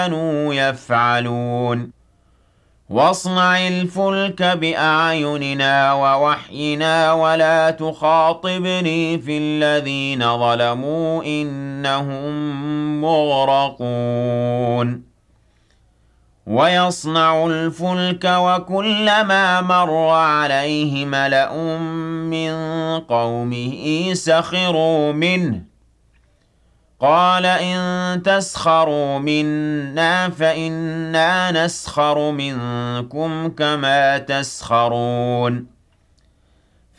كانوا يفعلون واصنع الفلك بأعيننا ووحينا ولا تخاطبني في الذين ظلموا إنهم مغرقون ويصنع الفلك وكلما مر عليه ملأ من قومه سخروا منه قال إن تسخروا منا فإنا نسخر منكم كما تسخرون